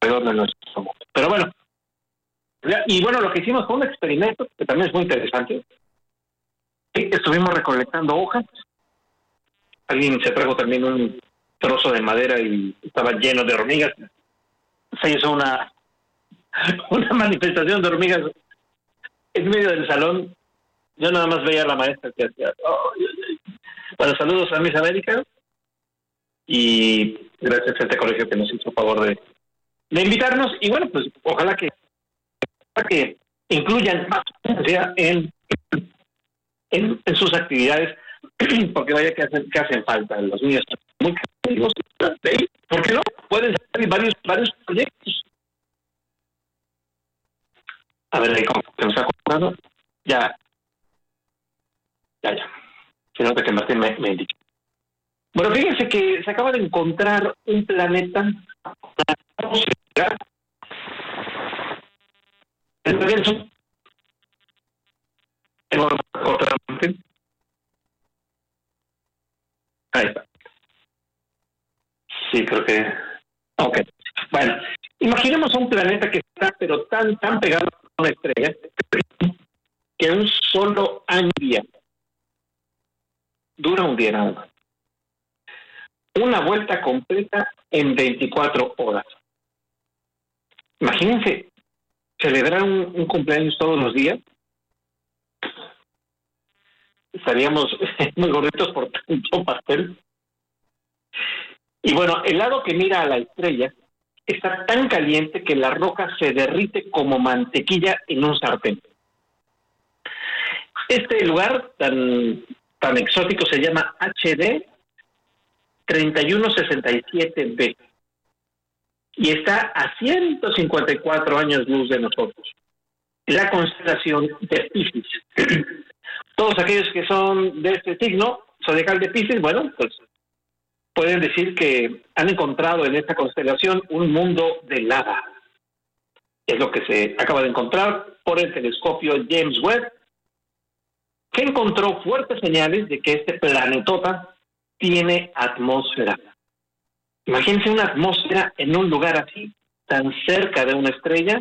alrededor de nuestro mundo. Pero bueno, y bueno, lo que hicimos fue un experimento que también es muy interesante. Estuvimos recolectando hojas. Alguien se trajo también un trozo de madera y estaba lleno de hormigas. Se hizo una manifestación de hormigas en medio del salón. Yo nada más veía a la maestra que hacía. Bueno, saludos a mis Américas y gracias a este colegio que nos hizo favor de invitarnos. Y bueno, pues ojalá que incluyan más en sus actividades, porque vaya que hacen falta. Los niños muy creativos. ¿Por qué no? Pueden salir varios proyectos. A ver, ahí como que me está acordando. Ya. Si no, que Martín me indique. Bueno, fíjense que se acaba de encontrar un planeta. Ahí está. Sí, creo que... Ok. Bueno, imaginemos un planeta que está pero tan pegado a una estrella que un solo día dura un día nada más. Una vuelta completa en 24 horas. Imagínense celebrar un cumpleaños todos los días. Estaríamos muy gorditos por tanto pastel. Y bueno, el lado que mira a la estrella está tan caliente que la roca se derrite como mantequilla en un sartén. Este lugar tan exótico se llama HD 3167b y está a 154 años luz de nosotros. La constelación de Piscis. Todos aquellos que son de este signo zodiacal de Piscis, bueno, pues pueden decir que han encontrado en esta constelación un mundo de lava. Es lo que se acaba de encontrar por el telescopio James Webb, que encontró fuertes señales de que este planetota tiene atmósfera. Imagínense una atmósfera en un lugar así, tan cerca de una estrella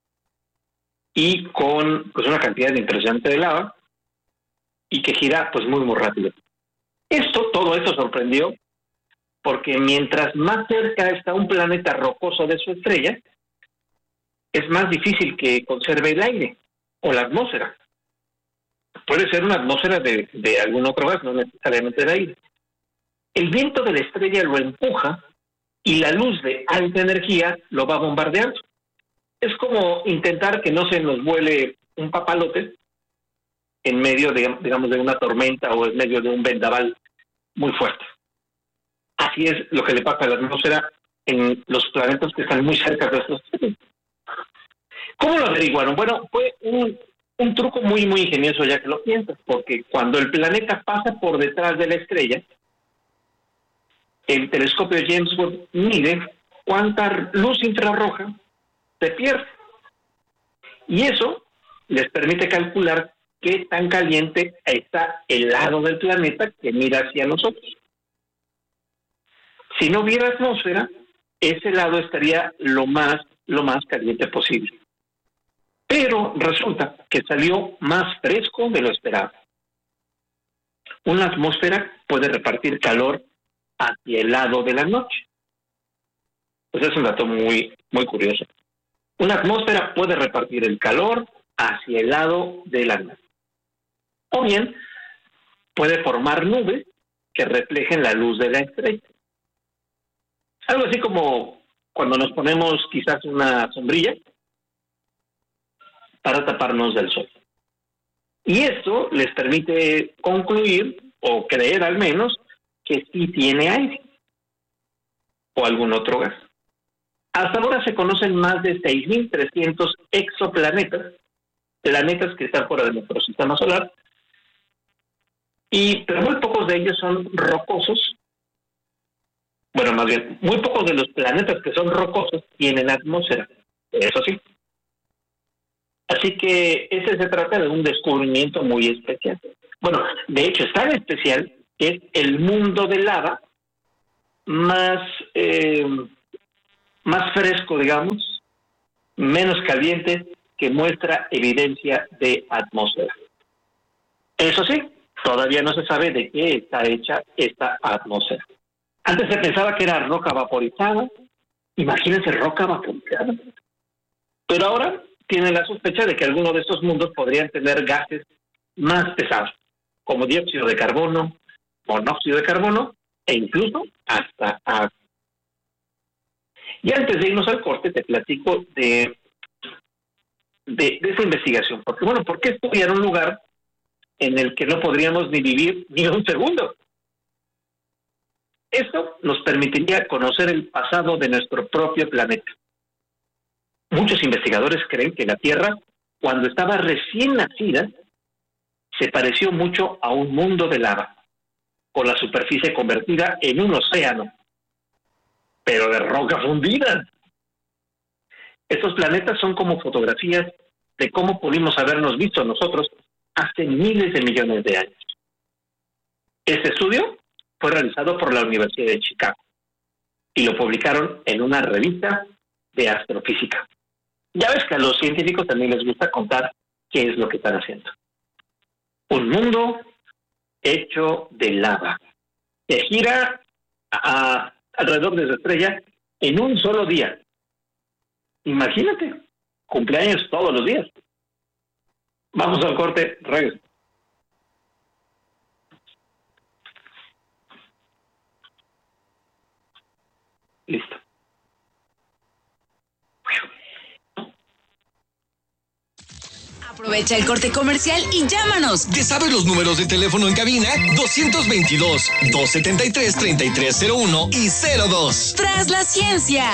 y con pues una cantidad impresionante de lava y que gira pues muy rápido. Todo esto sorprendió porque mientras más cerca está un planeta rocoso de su estrella, es más difícil que conserve el aire o la atmósfera. Puede ser una atmósfera de algún otro gas, no necesariamente de aire. El viento de la estrella lo empuja y la luz de alta energía lo va bombardeando. Es como intentar que no se nos vuele un papalote en medio, digamos, de una tormenta o en medio de un vendaval muy fuerte. Así es lo que le pasa a la atmósfera en los planetas que están muy cerca de estos. ¿Cómo lo averiguaron? Bueno, fue un truco muy ingenioso, ya que lo piensas, porque cuando el planeta pasa por detrás de la estrella, el telescopio James Webb mide cuánta luz infrarroja se pierde. Y eso les permite calcular qué tan caliente está el lado del planeta que mira hacia nosotros. Si no hubiera atmósfera, ese lado estaría lo más caliente posible. Pero resulta que salió más fresco de lo esperado. Una atmósfera puede repartir calor hacia el lado de la noche. Pues es un dato muy curioso. Una atmósfera puede repartir el calor hacia el lado de la noche. O bien, puede formar nubes que reflejen la luz de la estrella. Algo así como cuando nos ponemos quizás una sombrilla para taparnos del sol. Y esto les permite concluir, o creer al menos, que sí tiene aire o algún otro gas. Hasta ahora se conocen más de 6.300 exoplanetas, planetas que están fuera de nuestro sistema solar, pero muy pocos de ellos son rocosos. Bueno, más bien, muy pocos de los planetas que son rocosos tienen atmósfera, eso sí. Así que se trata de un descubrimiento muy especial. Bueno, de hecho es tan especial que es el mundo de lava más más fresco, digamos, menos caliente, que muestra evidencia de atmósfera. Eso sí, todavía no se sabe de qué está hecha esta atmósfera. Antes se pensaba que era roca vaporizada. Imagínense, roca vaporizada. Pero ahora tienen la sospecha de que algunos de estos mundos podrían tener gases más pesados, como dióxido de carbono, monóxido de carbono e incluso hasta agua. Y antes de irnos al corte, te platico de esa investigación. Porque, bueno, ¿por qué estudiar un lugar en el que no podríamos ni vivir ni un segundo? Esto nos permitiría conocer el pasado de nuestro propio planeta. Muchos investigadores creen que la Tierra, cuando estaba recién nacida, se pareció mucho a un mundo de lava, con la superficie convertida en un océano, pero de roca fundida. Estos planetas son como fotografías de cómo pudimos habernos visto nosotros hace miles de millones de años. Este estudio fue realizado por la Universidad de Chicago y lo publicaron en una revista de astrofísica. Ya ves que a los científicos también les gusta contar qué es lo que están haciendo. Un mundo hecho de lava que gira alrededor de su estrella en un solo día. Imagínate, cumpleaños todos los días. Vamos al corte, regreso. Listo. Aprovecha el corte comercial y llámanos. ¿Te sabes los números de teléfono en cabina? 222-273-3301 y 02. Tras la ciencia.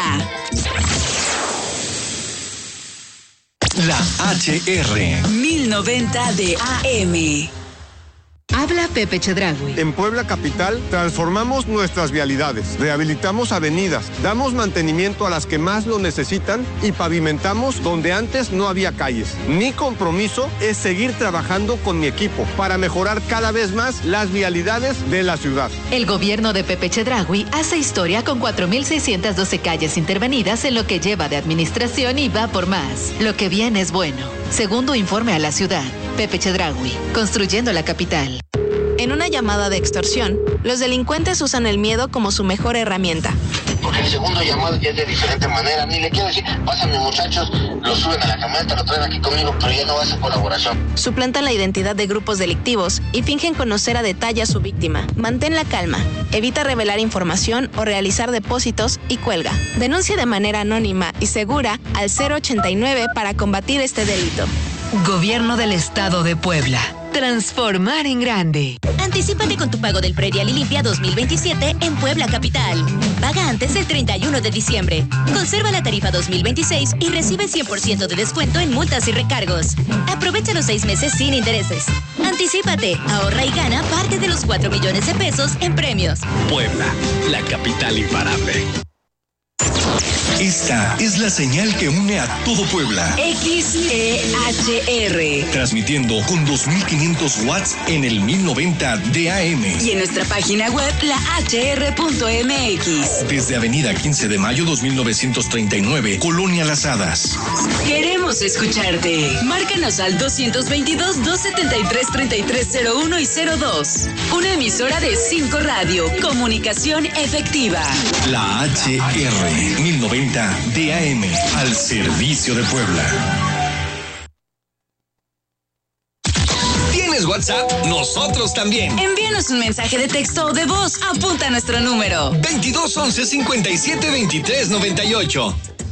La HR. 1090 de AM. Habla Pepe Chedraui. En Puebla Capital transformamos nuestras vialidades, rehabilitamos avenidas, damos mantenimiento a las que más lo necesitan y pavimentamos donde antes no había calles. Mi compromiso es seguir trabajando con mi equipo para mejorar cada vez más las vialidades de la ciudad. El gobierno de Pepe Chedraui hace historia con 4,612 calles intervenidas en lo que lleva de administración y va por más. Lo que viene es bueno. Segundo informe a la ciudad. Pepe Chedraui, construyendo la capital. En una llamada de extorsión, los delincuentes usan el miedo como su mejor herramienta. Porque el segundo llamado ya es de diferente manera. Ni le quiero decir, pásame muchachos, lo suben a la camioneta, lo traen aquí conmigo, pero ya no va a ser colaboración. Suplantan la identidad de grupos delictivos y fingen conocer a detalle a su víctima. Mantén la calma, evita revelar información o realizar depósitos y cuelga. Denuncia de manera anónima y segura al 089 para combatir este delito. Gobierno del Estado de Puebla. Transformar en grande. Anticípate con tu pago del Predial y Limpia 2027 en Puebla Capital. Paga antes del 31 de diciembre. Conserva la tarifa 2026 y recibe 100% de descuento en multas y recargos. Aprovecha los 6 meses sin intereses. Anticípate, ahorra y gana parte de los 4 millones de pesos en premios. Puebla, la capital imparable. Esta es la señal que une a todo Puebla. XEHR. Transmitiendo con 2,500 watts en el 1090 de AM. Y en nuestra página web, lahr.mx. Desde Avenida 15 de Mayo 2939, Colonia Las Hadas. Queremos escucharte. Márcanos al 222-273-3301 y 02. Una emisora de 5 Radio. Comunicación efectiva. La HR 1090 DAM, al servicio de Puebla. ¿Tienes WhatsApp? Nosotros también. Envíanos un mensaje de texto o de voz. Apunta nuestro número. 2211 57 23 98.